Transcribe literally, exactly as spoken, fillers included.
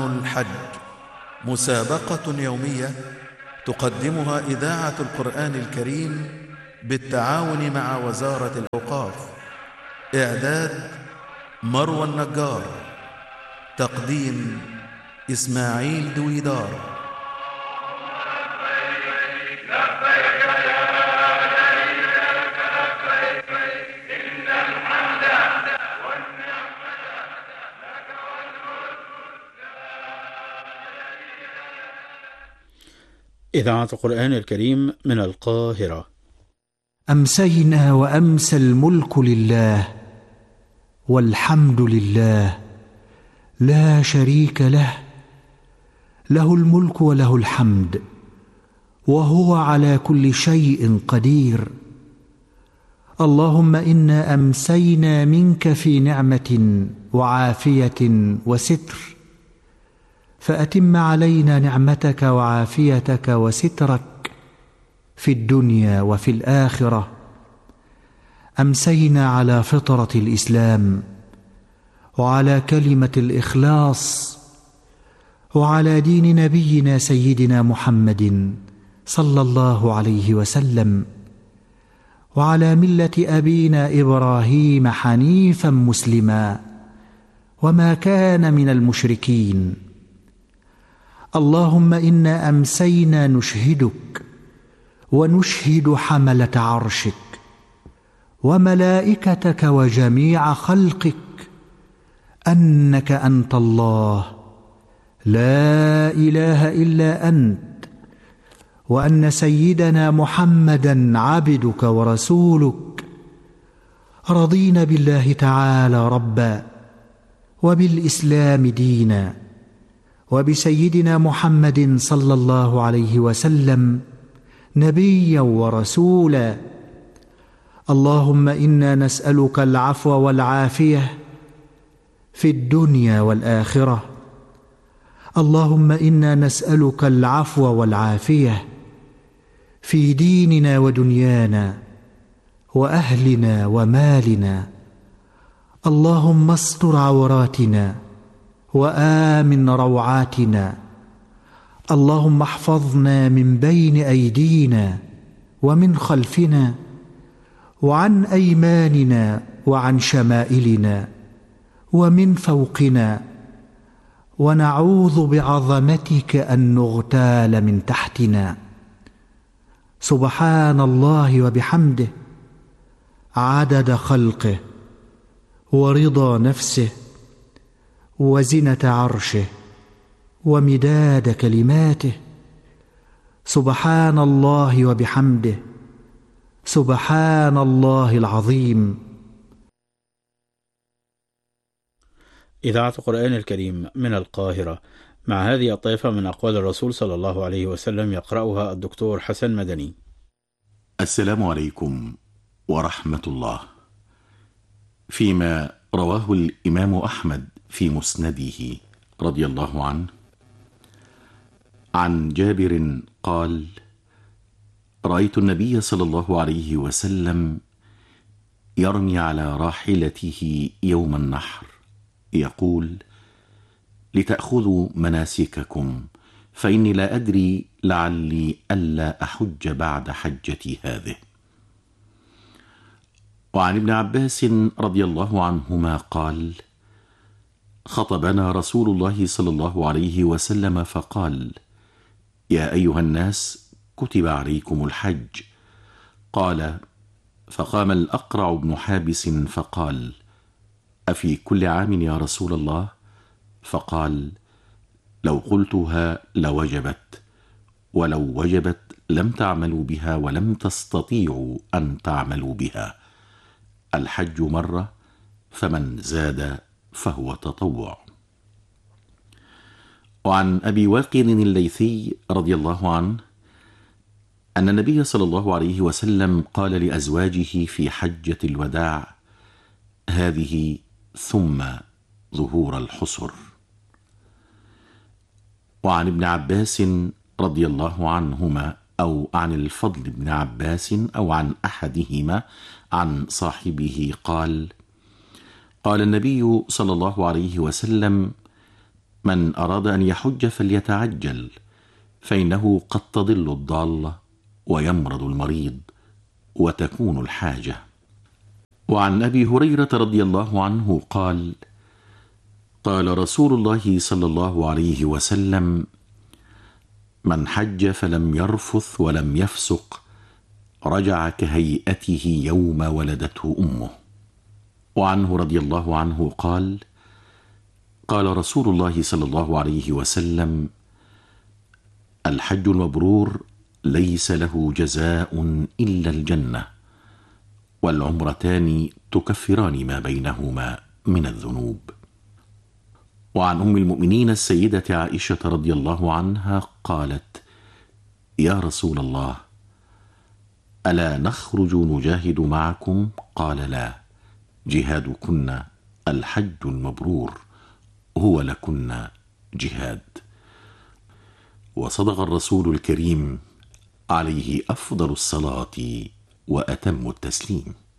قرآن الحج، مسابقة يومية تقدمها إذاعة القرآن الكريم بالتعاون مع وزارة الأوقاف. إعداد مروى النجار، تقديم إسماعيل دويدار. إذاعة القرآن الكريم من القاهرة. أمسينا وأمسى الملك لله والحمد لله لا شريك له، له الملك وله الحمد وهو على كل شيء قدير. اللهم إنا أمسينا منك في نعمة وعافية وستر، فأتم علينا نعمتك وعافيتك وسترك في الدنيا وفي الآخرة. أمسينا على فطرة الإسلام وعلى كلمة الإخلاص وعلى دين نبينا سيدنا محمد صلى الله عليه وسلم، وعلى ملة أبينا إبراهيم حنيفا مسلما وما كان من المشركين. اللهم إنا أمسينا نشهدك ونشهد حملة عرشك وملائكتك وجميع خلقك أنك أنت الله لا إله إلا أنت، وأن سيدنا محمدا عبدك ورسولك. رضينا بالله تعالى ربا وبالإسلام دينا وبسيدنا محمد صلى الله عليه وسلم نبيا ورسولا. اللهم إنا نسألك العفو والعافية في الدنيا والآخرة. اللهم إنا نسألك العفو والعافية في ديننا ودنيانا وأهلنا ومالنا. اللهم استر عوراتنا وآمن روعاتنا. اللهم احفظنا من بين أيدينا ومن خلفنا وعن أيماننا وعن شمائلنا ومن فوقنا، ونعوذ بعظمتك أن نغتال من تحتنا. سبحان الله وبحمده عدد خلقه ورضا نفسه وزنة عرشه ومداد كلماته. سبحان الله وبحمده سبحان الله العظيم. إذاعة القرآن الكريم من القاهرة، مع هذه الطائفة من أقوال الرسول صلى الله عليه وسلم يقرأها الدكتور حسن مدني. السلام عليكم ورحمة الله. فيما رواه الإمام أحمد في مسنده رضي الله عنه عن جابر قال: رأيت النبي صلى الله عليه وسلم يرمي على راحلته يوم النحر يقول: لتأخذوا مناسككم فإني لا أدري لعلي ألا أحج بعد حجتي هذه. وعن ابن عباس رضي الله عنهما قال: خطبنا رسول الله صلى الله عليه وسلم فقال: يا أيها الناس كتب عليكم الحج. قال: فقام الأقرع بن حابس فقال: أفي كل عام يا رسول الله؟ فقال: لو قلتها لوجبت، ولو وجبت لم تعملوا بها ولم تستطيعوا أن تعملوا بها. الحج مرة، فمن زاد فهو تطوع. وعن أبي واقد الليثي رضي الله عنه أن النبي صلى الله عليه وسلم قال لأزواجه في حجة الوداع: هذه ثم ظهور الحصر. وعن ابن عباس رضي الله عنهما أو عن الفضل بن عباس أو عن أحدهما عن صاحبه قال: قال النبي صلى الله عليه وسلم: من أراد أن يحج فليتعجل، فإنه قد تضل الضالة ويمرض المريض وتكون الحاجة. وعن أبي هريرة رضي الله عنه قال: قال رسول الله صلى الله عليه وسلم: من حج فلم يرفث ولم يفسق رجع كهيئته يوم ولدته أمه. وعنه رضي الله عنه قال: قال رسول الله صلى الله عليه وسلم: الحج المبرور ليس له جزاء إلا الجنة، والعمرتان تكفران ما بينهما من الذنوب. وعن أم المؤمنين السيدة عائشة رضي الله عنها قالت: يا رسول الله، ألا نخرج نجاهد معكم؟ قال: لا، جهادكن الحج المبرور، هو لكن جهاد. وصدق الرسول الكريم عليه أفضل الصلاة وأتم التسليم.